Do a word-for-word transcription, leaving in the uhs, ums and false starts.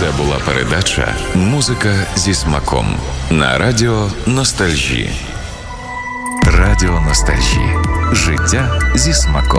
Це була передача «Музика зі смаком» на Радіо Ностальжі. Радіо Ностальжі. Життя зі смаком.